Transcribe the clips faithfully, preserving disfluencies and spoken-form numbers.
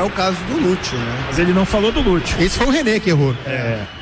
o caso do Lúcio, né? Mas ele não falou do Lúcio. Esse foi o René que errou. É,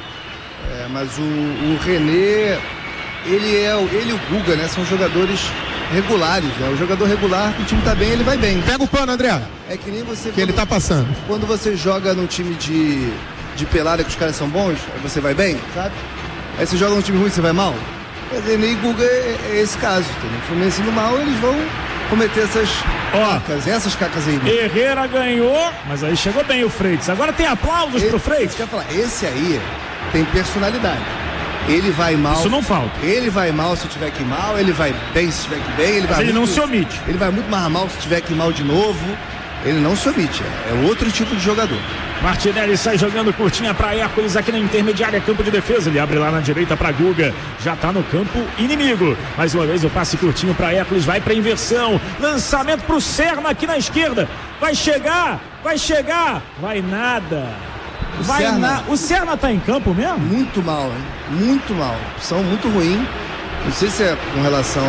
é mas o, o René, ele, é, ele e o Guga, né? São jogadores regulares, né? O jogador regular, que o time tá bem, ele vai bem. Pega o pano, André. É que nem você... Que ele tá passando. Quando você joga num time de, de pelada que os caras são bons, aí você vai bem, sabe? Aí você joga num time ruim, você vai mal. René e Guga é, é esse caso, entendeu? O Fluminense indo mal, eles vão cometer essas Ó, cacas, essas cacas aí. Né? Herrera ganhou, mas aí chegou bem o Freitas. Agora tem aplausos esse, pro Freitas. Quer falar, esse aí tem personalidade. Ele vai mal. Isso não falta. Ele vai mal se tiver que ir mal, ele vai bem se tiver que ir bem. Ele, mas vai ele muito, não se omite. Ele vai muito mais mal se tiver que ir mal de novo. Ele não se omite. É, é outro tipo de jogador. Martinelli sai jogando curtinha para Hércules aqui na intermediária, campo de defesa. Ele abre lá na direita para Guga. Já tá no campo inimigo. Mais uma vez o passe curtinho para Hércules. Vai para inversão. Lançamento pro Serna aqui na esquerda. Vai chegar, vai chegar. Vai nada. O Vai Serna, na... o Serna tá em campo mesmo? Muito mal, hein? Muito mal. Opção muito ruim. Não sei se é com relação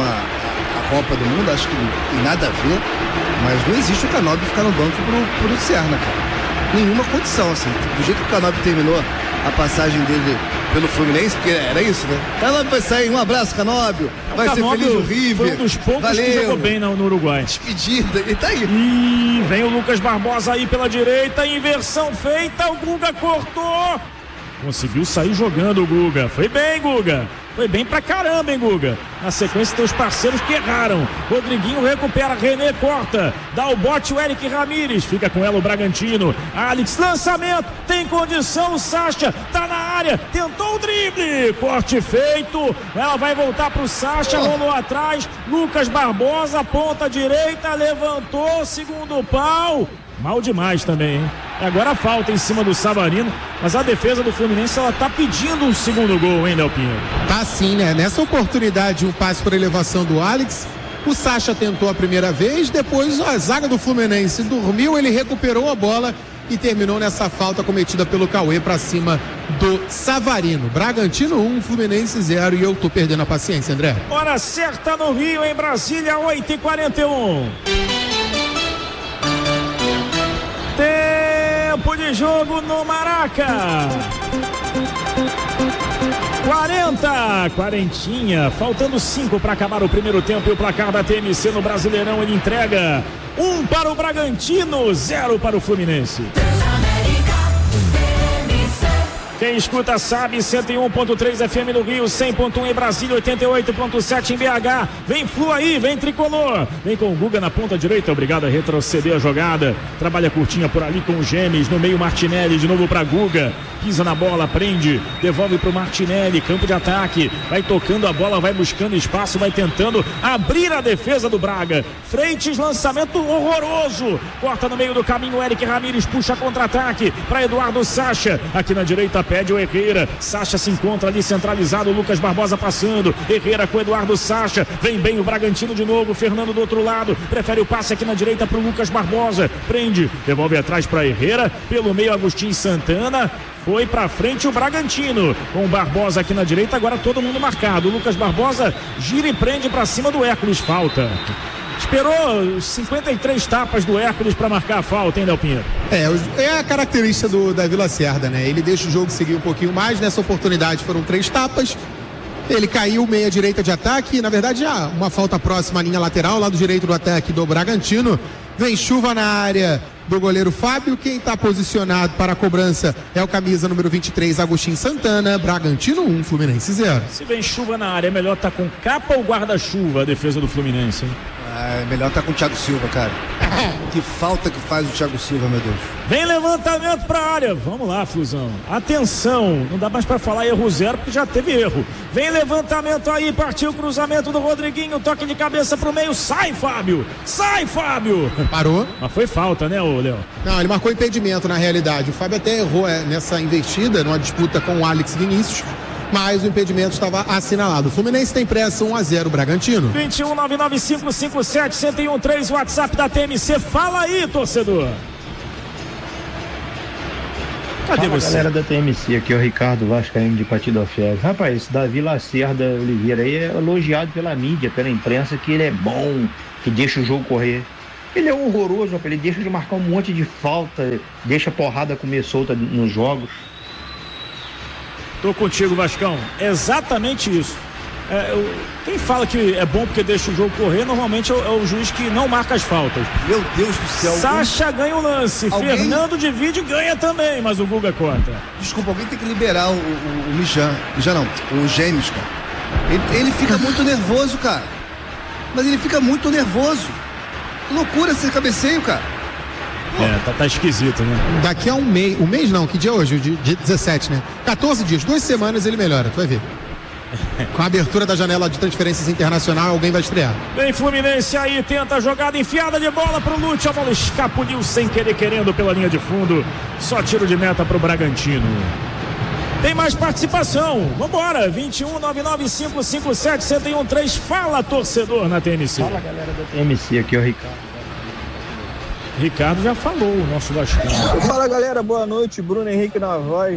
à Copa do Mundo, acho que não tem nada a ver. Mas não existe o Canóbio ficar no banco pro, pro Serna, cara. Nenhuma condição, assim. Do jeito que o Canóbio terminou a passagem dele pelo Fluminense, porque era isso, né? Canóbio vai sair, um abraço, Canóbio. Vai ser feliz no River. Foi um dos poucos Valeu. que jogou bem no, no Uruguai. Despedida, ele tá aí. E vem o Lucas Barbosa aí pela direita, inversão feita, o Guga cortou. Conseguiu sair jogando o Guga. Foi bem, Guga. Foi bem pra caramba, hein, Guga? Na sequência, teus parceiros que erraram. Rodriguinho recupera, René corta. Dá o bote o Eric Ramírez. Fica com ela o Bragantino. Alex, lançamento. Tem condição, o Sacha. Tá na área. Tentou o drible. Corte feito. Ela vai voltar pro Sacha. Rolou atrás. Lucas Barbosa, ponta direita. Levantou. Segundo pau. Mal demais também, hein? Agora falta em cima do Savarino, mas a defesa do Fluminense, ela tá pedindo um segundo gol, hein, Del Pinheiro? Tá sim, né? Nessa oportunidade, um passe por elevação do Alex, o Sacha tentou a primeira vez, depois a zaga do Fluminense dormiu, ele recuperou a bola e terminou nessa falta cometida pelo Cauê pra cima do Savarino. Bragantino um, Fluminense zero, e eu tô perdendo a paciência, André. Hora certa no Rio, em Brasília, oito e quarenta e um. Tempo de jogo no Maraca. quarenta, quarentinha, faltando cinco para acabar o primeiro tempo, e o placar da T M C no Brasileirão ele entrega um para o Bragantino, zero para o Fluminense. Quem escuta sabe, cento e um ponto três F M no Rio, cem ponto um em Brasília, oitenta e oito ponto sete em B H. Vem Flu aí, vem Tricolor. Vem com o Guga na ponta direita, obrigado a retroceder a jogada. Trabalha curtinha por ali com o Gemes, no meio Martinelli, de novo para Guga. Pisa na bola, prende, devolve para o Martinelli, campo de ataque. Vai tocando a bola, vai buscando espaço, vai tentando abrir a defesa do Braga. Freitas, lançamento horroroso. Corta no meio do caminho, Eric Ramírez puxa contra-ataque para Eduardo Sacha. Aqui na direita, pede o Herrera. Sacha se encontra ali centralizado. Lucas Barbosa passando. Herrera com Eduardo Sacha. Vem bem o Bragantino de novo. Fernando do outro lado. Prefere o passe aqui na direita para o Lucas Barbosa. Prende. Devolve atrás para Herrera. Pelo meio, Agostinho Santana. Foi pra frente o Bragantino. Com o Barbosa aqui na direita. Agora todo mundo marcado. O Lucas Barbosa gira e prende para cima do Hércules. Falta. Esperou cinquenta e três tapas do Hércules para marcar a falta, hein, Del Pinheiro? É, é a característica do Davi Lacerda, né? Ele deixa o jogo seguir um pouquinho mais. Nessa oportunidade foram três tapas. Ele caiu meia direita de ataque. Na verdade, já uma falta próxima à linha lateral, lado direito do ataque do Bragantino. Vem chuva na área do goleiro Fábio. Quem está posicionado para a cobrança é o camisa número vinte e três, Agostinho Santana. Bragantino um, Fluminense zero. Se vem chuva na área, é melhor estar tá com capa ou guarda-chuva a defesa do Fluminense, hein? Ah, é melhor estar tá com o Thiago Silva, cara. Que falta que faz o Thiago Silva, meu Deus. Vem levantamento para a área. Vamos lá, Flusão. Atenção, não dá mais para falar erro zero porque já teve erro. Vem levantamento aí, partiu o cruzamento do Rodriguinho, toque de cabeça pro meio. Sai, Fábio! Sai, Fábio! Parou. Mas foi falta, né, ô Léo? Não, ele marcou impedimento na realidade. O Fábio até errou é, nessa investida, numa disputa com o Alex Vinícius, mas o impedimento estava assinalado. O Fluminense tem pressa, um a zero, Bragantino. vinte e um, nove nove cinco cinco sete, um zero um três, WhatsApp da T M C. Fala aí, torcedor. Cadê Fala, você? Galera da T M C, aqui é o Ricardo Vascaíno de Patidofé. Rapaz, esse Davi Lacerda Oliveira aí é elogiado pela mídia, pela imprensa, que ele é bom, que deixa o jogo correr. Ele é horroroso, rapaz. Ele deixa de marcar um monte de falta, deixa a porrada comer solta nos jogos. Tô contigo, Vascão. Exatamente isso. É, eu, quem fala que é bom porque deixa o jogo correr, normalmente é o, é o juiz que não marca as faltas. Meu Deus do céu. Sacha alguém... ganha o lance, alguém... Fernando divide e ganha também, mas o Guga corta. Desculpa, alguém tem que liberar o, o, o Mijan. Mijan não, o Gêmeos, cara. Ele, ele fica muito nervoso, cara. Mas ele fica muito nervoso. Que loucura esse cabeceio, cara. É, tá, tá esquisito, né? Daqui a um mês, um mês não, que dia é hoje? Dia, dia dezessete, né? quatorze dias, duas semanas ele melhora, tu vai ver. Com a abertura da janela de transferências internacional, alguém vai estrear. Vem Fluminense aí, tenta a jogada enfiada de bola pro Lúcio, a bola escapuliu sem querer querendo pela linha de fundo, só tiro de meta pro Bragantino. Tem mais participação, vambora, vinte e um, nove nove cinco cinco sete, cento e um, três, fala torcedor na T M C. Fala galera da T M C, aqui é o Ricardo. Ricardo já falou, o nosso Vasco. Fala galera, boa noite, Bruno Henrique na voz.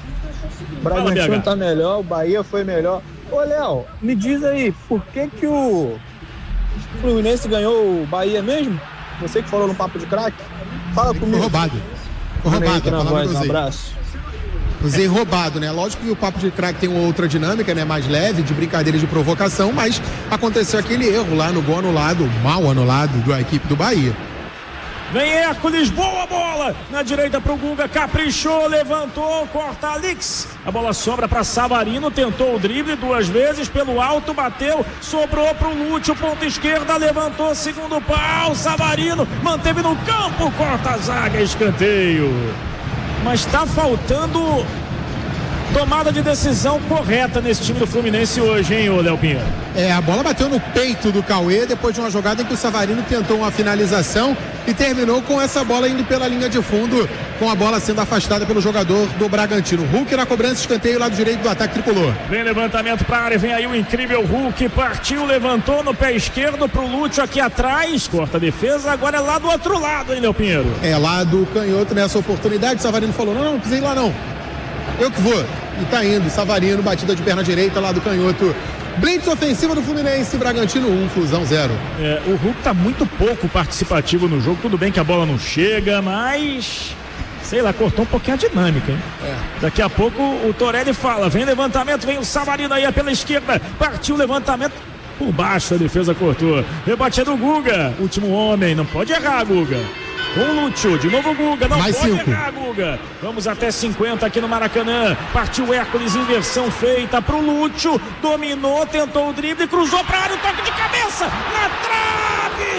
O Bragantino tá melhor, o Bahia foi melhor. Ô Léo, me diz aí, por que que o Fluminense ganhou o Bahia mesmo? Você que falou no Papo de Craque? Fala comigo. Foi roubado. Foi roubado, na voz, um abraço. Usei roubado, né? Lógico que o Papo de Craque tem uma outra dinâmica, né? Mais leve, de brincadeira, de provocação, mas aconteceu aquele erro lá no gol anulado, mal anulado da equipe do Bahia. Vem Hércules, boa bola, na direita pro Guga, caprichou, levantou, corta Alix, a bola sobra para Savarino, tentou o drible duas vezes, pelo alto, bateu, sobrou pro Lúcio, ponta esquerda, levantou, segundo pau, Savarino, manteve no campo, corta a zaga, escanteio. Mas tá faltando tomada de decisão correta nesse time do Fluminense hoje, hein, ô Léo Pinheiro? É, a bola bateu no peito do Cauê depois de uma jogada em que o Savarino tentou uma finalização e terminou com essa bola indo pela linha de fundo, com a bola sendo afastada pelo jogador do Bragantino. Hulk na cobrança, escanteio lado direito do ataque tricolor. Vem levantamento para a área, vem aí o incrível Hulk, partiu, levantou no pé esquerdo pro Lúcio aqui atrás, corta a defesa, agora é lá do outro lado, hein, Léo Pinheiro? É, lá do canhoto nessa oportunidade, o Savarino falou, não, não, não precisa ir lá não. Eu que vou. E tá indo, Savarino, batida de perna direita lá do canhoto. Blitz ofensiva do Fluminense, Bragantino um, Flusão zero. É, o Hulk tá muito pouco participativo no jogo, tudo bem que a bola não chega, mas... sei lá, cortou um pouquinho a dinâmica, hein? É. Daqui a pouco o Torelli fala, vem levantamento, vem o Savarino aí pela esquerda, partiu o levantamento, por baixo a defesa cortou. Rebate é do Guga, último homem, não pode errar, Guga. Com o Lúcio, de novo o Guga, não mais pode cinco. errar, Guga. Vamos até cinquenta aqui no Maracanã. Partiu Hércules, inversão feita pro Lúcio, dominou, tentou o drible, cruzou pra área, o toque de cabeça, na trave,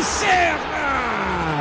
Serna!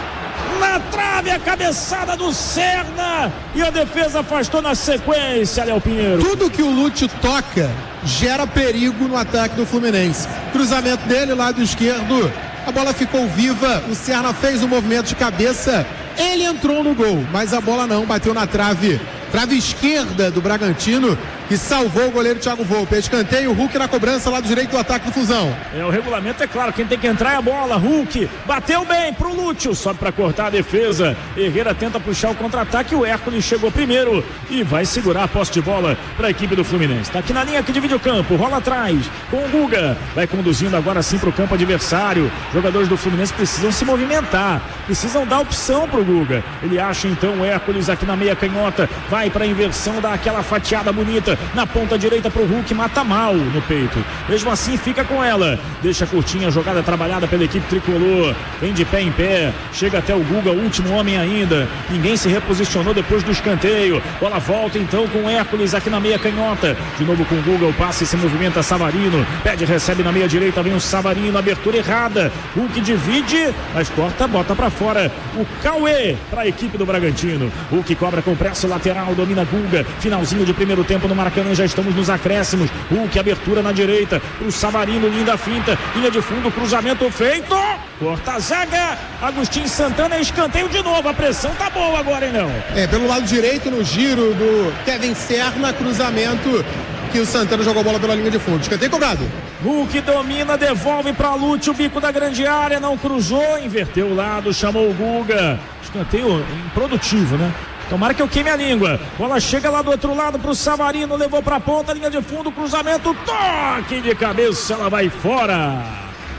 Na trave, a cabeçada do Serna, e a defesa afastou na sequência, Léo Pinheiro. Tudo que o Lúcio toca gera perigo no ataque do Fluminense. Cruzamento dele, lado esquerdo. A bola ficou viva, o Serna fez um movimento de cabeça, ele entrou no gol, mas a bola não, bateu na trave, trave esquerda do Bragantino, que salvou o goleiro Thiago Volpe. Escanteio, Hulk na cobrança lá do direito do ataque do Flusão. É, o regulamento é claro, quem tem que entrar é a bola. Hulk bateu bem pro Lúcio, sobe pra cortar a defesa. Herrera tenta puxar o contra-ataque, o Hércules chegou primeiro e vai segurar a posse de bola pra equipe do Fluminense. Tá aqui na linha que divide o campo, rola atrás com o Guga, vai conduzindo agora sim pro campo adversário. Jogadores do Fluminense precisam se movimentar, precisam dar opção pro Guga. Ele acha então o Hércules aqui na meia canhota, vai pra inversão, dá aquela fatiada bonita na ponta direita pro Hulk, mata mal no peito, mesmo assim fica com ela, deixa curtinha a jogada trabalhada pela equipe tricolor, vem de pé em pé, chega até o Guga, o último homem ainda, ninguém se reposicionou depois do escanteio, bola volta então com o Hércules aqui na meia canhota, de novo com o Guga, o passe se movimenta, Savarino, pede, recebe na meia direita, vem o Savarino, abertura errada, Hulk divide, mas corta, bota pra fora, o Cauê pra equipe do Bragantino, Hulk cobra com pressa lateral, domina Guga, finalzinho de primeiro tempo no Maracanã, já estamos nos acréscimos. Hulk, abertura na direita, o Savarino, linda finta, linha de fundo, cruzamento feito, corta a zaga, Agostinho Santana, escanteio de novo, a pressão tá boa agora, hein, não? É, pelo lado direito, no giro do Kevin Serna, cruzamento, que o Santana jogou a bola pela linha de fundo, escanteio cobrado. Hulk domina, devolve pra Lúcio, bico da grande área, não cruzou, inverteu o lado, chamou o Guga, escanteio improdutivo, né? Tomara que eu queime a língua. Bola chega lá do outro lado pro Savarino, levou pra ponta, linha de fundo, cruzamento, toque de cabeça, ela vai fora.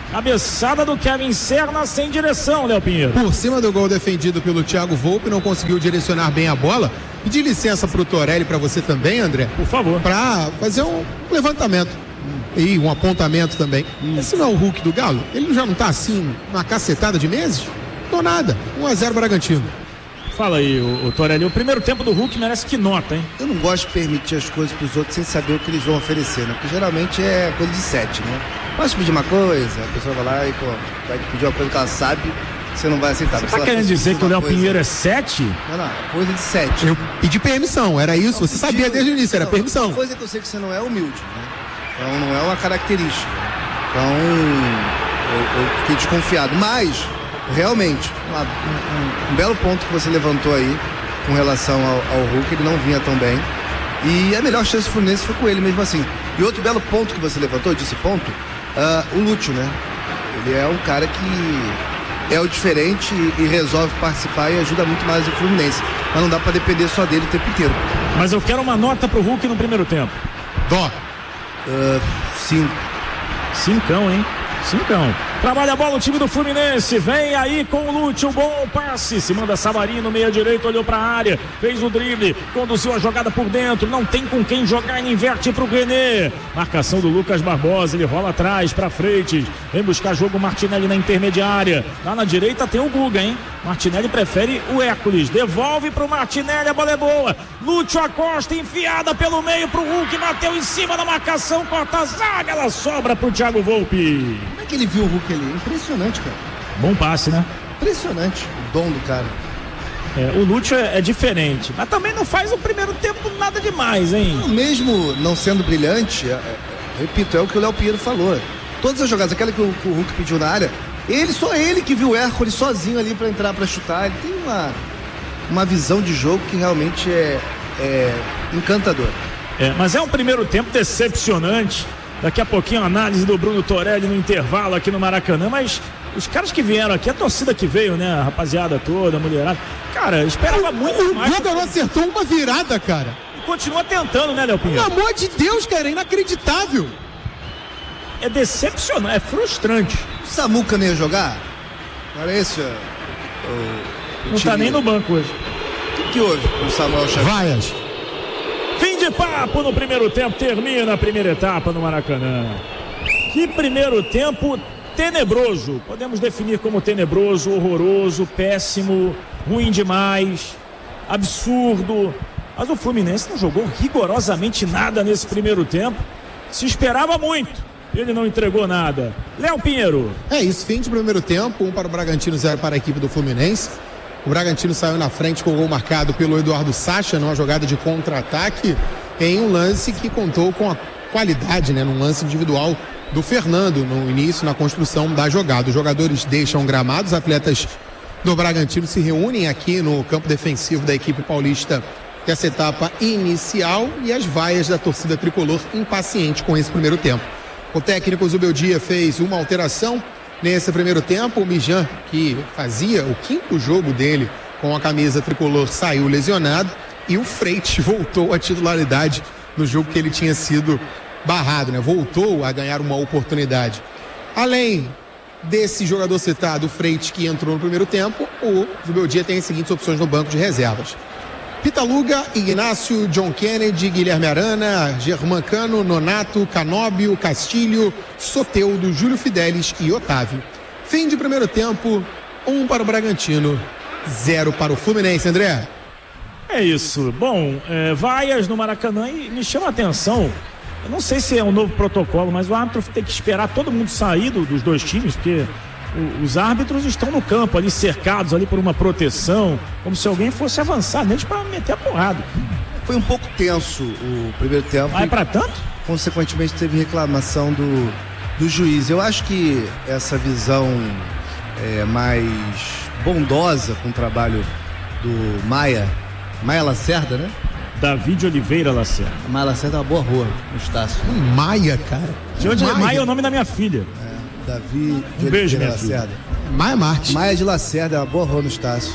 Cabeçada do Kevin Serna sem direção, Léo Pinheiro. Por cima do gol defendido pelo Thiago Volpe, não conseguiu direcionar bem a bola. Pedir licença pro Torelli, para você também, André. Por favor. Para fazer um levantamento e um apontamento também. Esse não é o Hulk do Galo? Ele já não tá assim, uma cacetada de meses? Não nada. um a zero Bragantino. Fala aí, o, o Torelli, o primeiro tempo do Hulk merece que nota, hein? Eu não gosto de permitir as coisas pros outros sem saber o que eles vão oferecer, né? Porque geralmente é coisa de sete, né? Posso pedir uma coisa, a pessoa vai lá e, pô, vai te pedir uma coisa que ela sabe, você não vai aceitar. Você tá querendo dizer que o Léo Pinheiro é sete? Não, não, coisa de sete. Eu pedi permissão, era isso, você sabia desde o início, era permissão. Uma coisa que eu sei que você não é humilde, né? Então não é uma característica. Então eu, eu fiquei desconfiado, mas realmente, uma, um, um belo ponto que você levantou aí com relação ao, ao Hulk, ele não vinha tão bem. E a melhor chance do Fluminense foi com ele mesmo assim. E outro belo ponto que você levantou, eu disse ponto, uh, o Lúcio, né? Ele é um cara que é o diferente e, e resolve participar e ajuda muito mais o Fluminense. Mas não dá pra depender só dele o tempo inteiro. Mas eu quero uma nota pro Hulk no primeiro tempo. Dó. Uh, cinco. Cincão, hein? Cincão. Trabalha a bola o time do Fluminense. Vem aí com o Lúcio. Bom passe. Se manda Savarino, meia direita, olhou pra área. Fez o drible. Conduziu a jogada por dentro. Não tem com quem jogar. Ele inverte pro René. Marcação do Lucas Barbosa. Ele rola atrás pra frente. Vem buscar jogo Martinelli na intermediária. Lá na direita tem o Guga, hein? Martinelli prefere o Hércules. Devolve pro Martinelli. A bola é boa. Lúcio Acosta enfiada pelo meio pro Hulk. Bateu em cima da marcação. Corta a zaga. Ela sobra pro Thiago Volpe. Como é que ele viu o Hulk ali? Impressionante, cara. Bom passe, né? Impressionante o dom do cara. É, o Lúcio é, é diferente, mas também não faz o primeiro tempo nada demais, hein? Mesmo não sendo brilhante, é, é, repito, é o que o Léo Pinheiro falou. Todas as jogadas, aquela que o, que o Hulk pediu na área, ele, só ele que viu o Hércules sozinho ali pra entrar, pra chutar. Ele tem uma, uma visão de jogo que realmente é, é encantadora. É, mas é um primeiro tempo decepcionante. Daqui a pouquinho a análise do Bruno Torelli no intervalo aqui no Maracanã, mas os caras que vieram aqui, a torcida que veio, né, a rapaziada toda, a mulherada, cara, esperava muito o mais. O Guga não acertou uma virada, cara. E continua tentando, né, Léo Pinheiro? Pelo amor de Deus, cara, é inacreditável. É decepcionante, é frustrante. O Samuca nem ia jogar? Não era esse o, o Não time... tá nem no banco hoje. O que, que houve com o Samuel Xavier? Vaias. Fim de papo no primeiro tempo, termina a primeira etapa no Maracanã. Que primeiro tempo tenebroso, podemos definir como tenebroso, horroroso, péssimo, ruim demais, absurdo. Mas o Fluminense não jogou rigorosamente nada nesse primeiro tempo. Se esperava muito, ele não entregou nada. Léo Pinheiro. É isso, fim de primeiro tempo, um para o Bragantino, zero para a equipe do Fluminense. O Bragantino saiu na frente com o gol marcado pelo Eduardo Sacha numa jogada de contra-ataque em um lance que contou com a qualidade, né, num lance individual do Fernando no início, na construção da jogada. Os jogadores deixam gramados, os atletas do Bragantino se reúnem aqui no campo defensivo da equipe paulista dessa etapa inicial e as vaias da torcida tricolor impaciente com esse primeiro tempo. O técnico Zubeldia fez uma alteração nesse primeiro tempo. O Mijan, que fazia o quinto jogo dele com a camisa tricolor, saiu lesionado e o Freitas voltou à titularidade no jogo que ele tinha sido barrado, né? Voltou a ganhar uma oportunidade. Além desse jogador citado, o Freitas, que entrou no primeiro tempo, o Zubeldia tem as seguintes opções no banco de reservas: Pitaluga, Ignácio, John Kennedy, Guilherme Arana, Germancano, Nonato, Canóbio, Castilho, Soteldo, Júlio Fidelis e Otávio. Fim de primeiro tempo, um para o Bragantino, zero para o Fluminense, André. É isso. Bom, é, vaias no Maracanã e me chama a atenção, eu não sei se é um novo protocolo, mas o árbitro tem que esperar todo mundo sair do, dos dois times, porque o, os árbitros estão no campo ali, cercados ali por uma proteção, como se alguém fosse avançar neles para meter a porrada. Foi um pouco tenso o primeiro tempo. Vai para tanto? Consequentemente teve reclamação do, do juiz. Eu acho que essa visão é, mais bondosa com o trabalho do Maia, Maia Lacerda, né? David Oliveira Lacerda. A Maia Lacerda é uma boa rua no Estácio. Maia, cara. De onde é Maia? Maia é o nome da minha filha. É, Davi de um beijo, Oliveira minha Lacerda. filha. Maia Marques. Maia de Lacerda é uma boa rua no Estácio.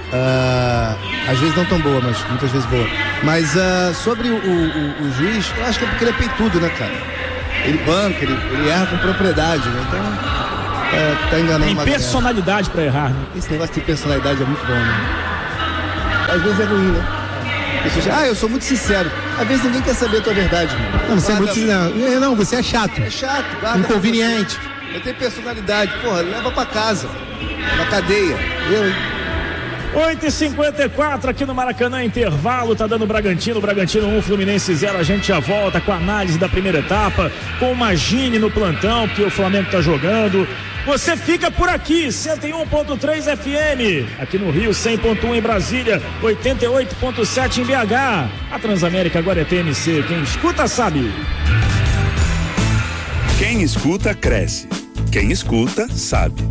Uh, às vezes não tão boa, mas muitas vezes boa. Mas uh, sobre o, o, o juiz, eu acho que é porque ele é peitudo, né, cara? Ele banca, ele, ele erra com propriedade, né? Então, tá, tá enganando. Tem uma personalidade pra errar, né? Esse negócio de personalidade é muito bom, né? Às vezes é ruim, né? Pessoas, ah, eu sou muito sincero. Às vezes ninguém quer saber a tua verdade, mano. Não, você é Guarda... muito sincero. Não, você é chato. É chato, guarda. Inconveniente. Eu tenho personalidade, porra, leva pra casa. Na cadeia. Eu, hein? oito e cinquenta e quatro aqui no Maracanã, intervalo, tá dando Bragantino, Bragantino um, Fluminense zero, a gente já volta com a análise da primeira etapa, com o Magine no plantão, porque o Flamengo tá jogando. Você fica por aqui, cento e um ponto três F M, aqui no Rio, cem ponto um em Brasília, oitenta e oito ponto sete em B H. A Transamérica agora é T M C, quem escuta sabe. Quem escuta cresce, quem escuta sabe.